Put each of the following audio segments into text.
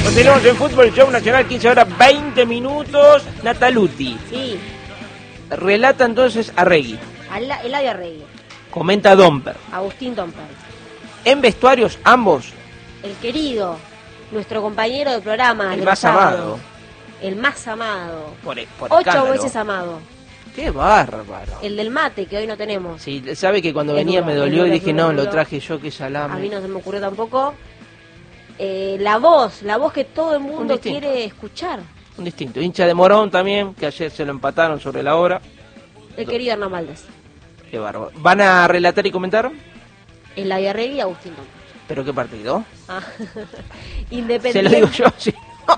Continuamos en Fútbol Show Nacional, 15 horas 20 minutos. Nataluti. Sí. Relata entonces Arregui. Eladio Arregui. Comenta Domper. Agustín Domper. En vestuarios ambos. El querido, nuestro compañero de programa. El más amado. El más amado. Por 8 escándalo. veces amado. Qué bárbaro. El del mate, que hoy no tenemos. Sí, sabe que cuando Es venía duro, me dolió es y duro, dije, es no, duro. lo traje yo, que salame. A mí no se me ocurrió tampoco. La voz que todo el mundo distinto. quiere escuchar. Un distinto. Hincha de Morón también, que ayer se lo empataron sobre la hora. El querido Hernán Valdés. Qué bárbaro. ¿Van a relatar y comentar? Eladio Arregui y Agustín Domper. ¿Pero qué partido? Ah. Se Independiente. lo digo yo, sí.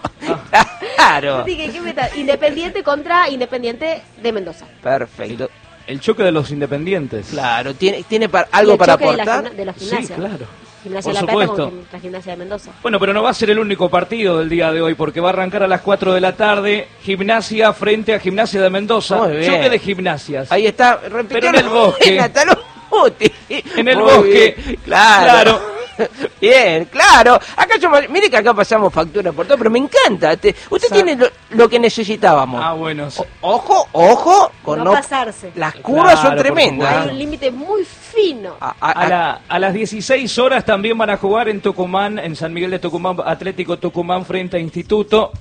Claro. Dije, ¿qué meta? Independiente contra Independiente de Mendoza. Perfecto. El choque de los independientes. Claro, ¿tiene Y algo el para choque aportar? de la Sí, gimnasia. claro. Gimnasia Por de La Plata supuesto. con la Gimnasia de Mendoza. Bueno, pero no va a ser el único partido del día de hoy, porque va a arrancar a las 4 de la tarde, Gimnasia frente a Gimnasia de Mendoza. Muy bien. Choque de gimnasias. Ahí está, repitió Pero en el bosque. Nataluti. En el Muy bosque. bien, Claro. Bien, claro. Acá mire que acá pasamos factura por todo, pero me encanta. Usted tiene lo que necesitábamos. Ah, bueno. Sí. Ojo, con No pasarse. Las curvas Claro, son por tremendas. supuesto. Hay un límite muy fino. A las 16 horas también van a jugar en Tucumán, en San Miguel de Tucumán, Atlético Tucumán frente a Instituto.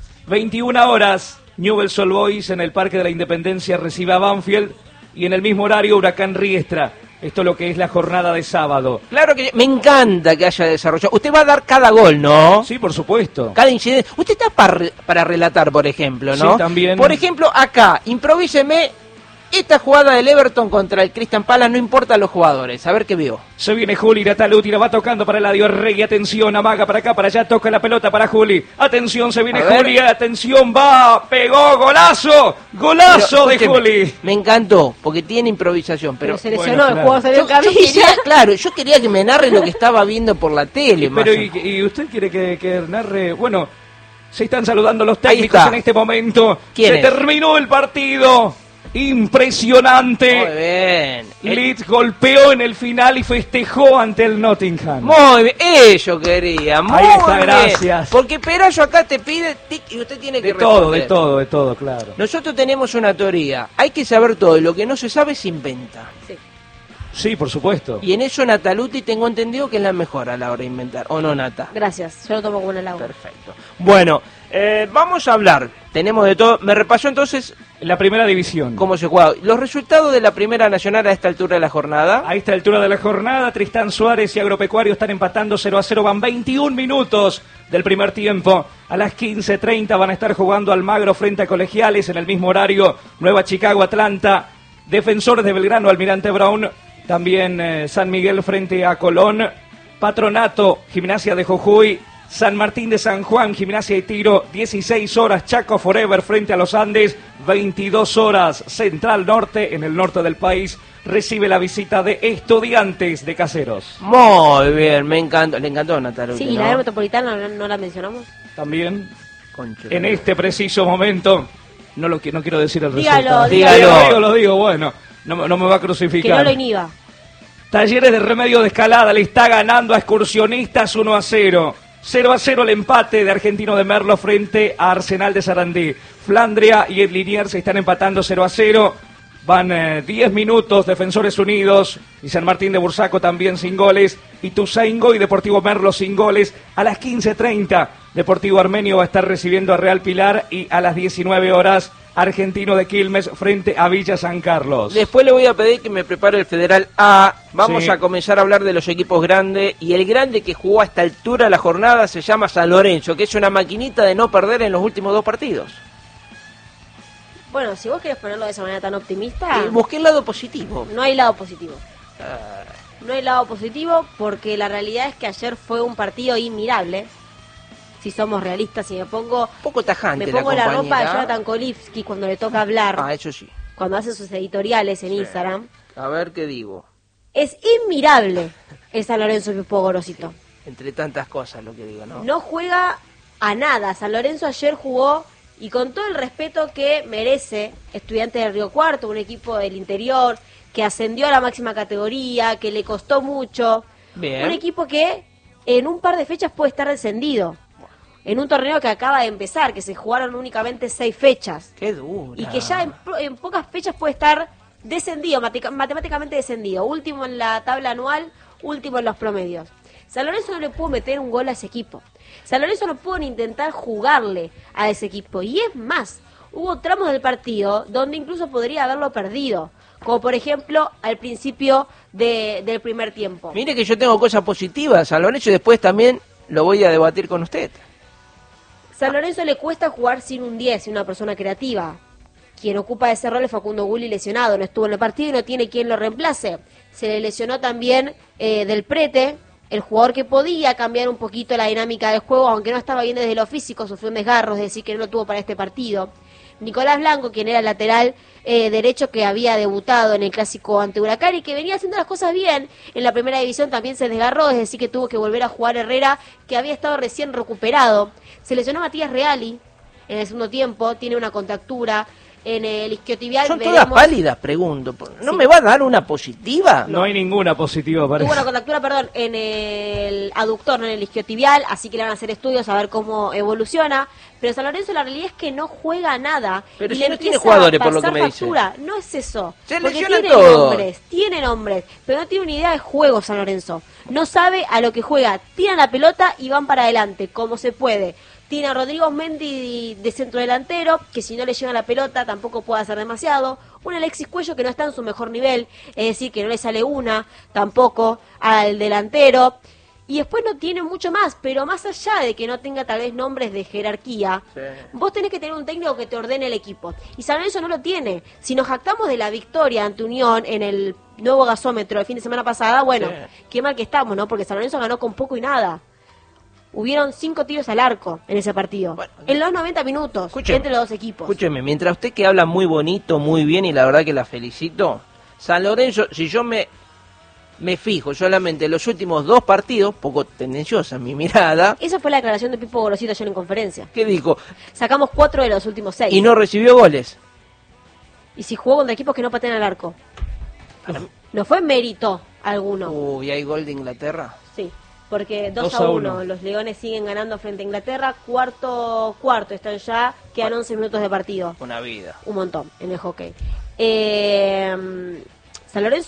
21 horas, Newell's Old Boys en el Parque de la Independencia recibe a Banfield. Y en el mismo horario, Huracán Riestra. Esto es lo que es la jornada de sábado. Claro que me encanta que haya desarrollado. Usted va a dar cada gol, ¿no? Sí, por supuesto. Cada incidente. Usted está para relatar, por ejemplo, ¿no? Sí, también. Por ejemplo, acá, improvíseme esta jugada del Everton contra el Crystal Palace, no importa los jugadores. A ver qué vio. Se viene Juli, Nataluti, la va tocando para Eladio Arregui. Atención, amaga para acá, para allá, toca la pelota para Juli. Atención, se viene A ver. Juli, atención, va, pegó, golazo, golazo Pero, de escúcheme, Juli. Me encantó, porque tiene improvisación, pero... Pero se lesionó, bueno, el claro. jugador salió en camilla. yo quería que me narre lo que estaba viendo por la tele. Pero, más o- ¿y usted quiere que narre? Bueno, se están saludando los Ahí técnicos está. en este momento. ¿Quién Se es? terminó el partido. Impresionante. Muy bien. Leeds golpeó en el final y festejó ante el Nottingham. Muy bien, eso quería, muy Ahí está, bien. gracias. Porque Perayo acá te pide tic y usted tiene que De todo, responder. de todo, claro. Nosotros tenemos una teoría, hay que saber todo y lo que no se sabe se inventa. Sí. Sí, por supuesto. Y en eso Nataluti tengo entendido que es la mejor a la hora de inventar, ¿o no, Nata? Gracias, yo lo tomo como un halago. Perfecto. Bueno, vamos a hablar, tenemos de todo. Me repasó entonces La primera división. cómo se juega. Los resultados de la Primera Nacional a esta altura de la jornada. A esta altura de la jornada, Tristán Suárez y Agropecuario están empatando 0-0. Van 21 minutos del primer tiempo. A las 15:30 van a estar jugando Almagro frente a Colegiales. En el mismo horario, Nueva Chicago, Atlanta. Defensores de Belgrano, Almirante Brown. También San Miguel frente a Colón. Patronato, Gimnasia de Jujuy. San Martín de San Juan, Gimnasia y Tiro, 16 horas, Chaco Forever frente a los Andes, 22 horas, Central Norte, en el norte del país, recibe la visita de Estudiantes de Caseros. Muy bien, me encantó, le encantó a Nataluti, Sí, y ¿no? la área metropolitana no la mencionamos. También, Concha. en este preciso momento, no quiero decir el Dígalo, resultado. dígalo. Lo digo, bueno, no me va a Que crucificar. no lo inhiba. Talleres de Remedio de Escalada le está ganando a Excursionistas 1-0. 0-0 el empate de Argentino de Merlo frente a Arsenal de Sarandí. Flandria y el Liniers se están empatando 0-0. Van 10 minutos, Defensores Unidos y San Martín de Bursaco también sin goles. Ituzaingó y Deportivo Merlo sin goles. A las 15:30 Deportivo Armenio va a estar recibiendo a Real Pilar y a las 19 horas Argentino de Quilmes frente a Villa San Carlos. Después le voy a pedir que me prepare el Federal A. Vamos Sí. a comenzar a hablar de los equipos grandes. Y el grande que jugó a esta altura de la jornada se llama San Lorenzo, que es una maquinita de no perder en los últimos 2 partidos. Bueno, si vos querés ponerlo de esa manera tan optimista, Busqué el lado positivo. no hay lado positivo. No hay lado positivo porque la realidad es que ayer fue un partido inmirable. Si somos realistas, si Un poco tajante me pongo la ropa de compañera. Jonathan Kolivsky cuando le toca hablar, Ah, eso sí. cuando hace sus editoriales en Instagram, A ver qué digo. es inmirable el San Lorenzo Pipo Gorosito. Entre tantas cosas lo que digo, ¿no? No juega a nada. San Lorenzo ayer jugó, y con todo el respeto que merece Estudiantes de Río Cuarto, un equipo del interior que ascendió a la máxima categoría, que le costó mucho. Bien. Un equipo que en un par de fechas puede estar descendido. en un torneo que acaba de empezar, que se jugaron únicamente 6 fechas. Qué duro. Y que ya en pocas fechas puede estar descendido, matemáticamente descendido. Último en la tabla anual, último en los promedios. San Lorenzo no le pudo meter un gol a ese equipo. San Lorenzo no pudo ni intentar jugarle a ese equipo. Y es más, hubo tramos del partido donde incluso podría haberlo perdido. Como por ejemplo al principio del primer tiempo. Mire que yo tengo cosas positivas, San Lorenzo, y después también lo voy a debatir con usted. San Lorenzo le cuesta jugar sin un 10, sin una persona creativa. Quien ocupa ese rol es Facundo Gulli, lesionado, no estuvo en el partido y no tiene quien lo reemplace. Se le lesionó también Del Prete, el jugador que podía cambiar un poquito la dinámica del juego, aunque no estaba bien desde lo físico, sufrió un desgarro, es decir, que no lo tuvo para este partido. Nicolás Blanco, quien era el lateral derecho que había debutado en el clásico ante Huracán y que venía haciendo las cosas bien en la primera división, también se desgarró, es decir, que tuvo que volver a jugar Herrera, que había estado recién recuperado. Se lesionó Matías Reali en el segundo tiempo, tiene una contractura en el isquiotibial. Son todas pálidas, pregunto. ¿No me va a dar una positiva? No hay ninguna positiva, parece. Tuvo una contractura, perdón, en el aductor, no en el isquiotibial, así que le van a hacer estudios a ver cómo evoluciona. Pero San Lorenzo la realidad es que no juega nada. Pero y si le no tiene empieza jugadores, a por lo que pasar me dice. factura. No es eso. Se porque lesionan tiene todos. tiene nombres, pero no tiene una idea de juego San Lorenzo. No sabe a lo que juega. Tiran la pelota y van para adelante, como se puede. Tiene a Rodrigo Mendy de centro delantero, que si no le llega la pelota tampoco puede hacer demasiado. Un Alexis Cuello que no está en su mejor nivel, es decir, que no le sale una tampoco al delantero. Y después no tiene mucho más, pero más allá de que no tenga tal vez nombres de jerarquía, Sí. vos tenés que tener un técnico que te ordene el equipo. Y San Lorenzo no lo tiene. Si nos jactamos de la victoria ante Unión en el nuevo gasómetro el fin de semana pasada, bueno, Sí. qué mal que estamos, ¿no? Porque San Lorenzo ganó con poco y nada. Hubieron 5 tiros al arco en ese partido. Bueno, en los 90 minutos, escúcheme, entre los dos equipos. Escúcheme, mientras usted que habla muy bonito, muy bien, y la verdad que la felicito, San Lorenzo, si yo me fijo solamente en los últimos 2 partidos, poco tendenciosa mi mirada, Esa fue la declaración de Pipo Gorosito ayer en conferencia. ¿qué dijo? Sacamos 4 de los últimos 6. Y no recibió goles. Y si jugó contra equipos que no patean al arco. No fue mérito alguno. Uy, ¿hay gol de Inglaterra? Sí, porque 2 2 a a 1. 1. Los Leones siguen ganando frente a Inglaterra. Cuarto, están ya. Quedan 11 minutos de partido. Una vida. Un montón en el hockey. San Lorenzo